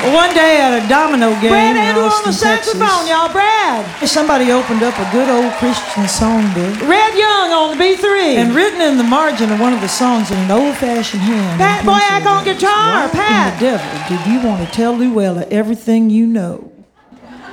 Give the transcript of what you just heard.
One day at a domino game Brad in Andrew on Austin, the saxophone, Texas, y'all. Brad. somebody opened up a good old Christian songbook, Red Young on the B3. and written in the margin of one of the songs in an old-fashioned hand. Pat Boyack on guitar. Why Pat. in the devil did you want to tell Luella everything you know?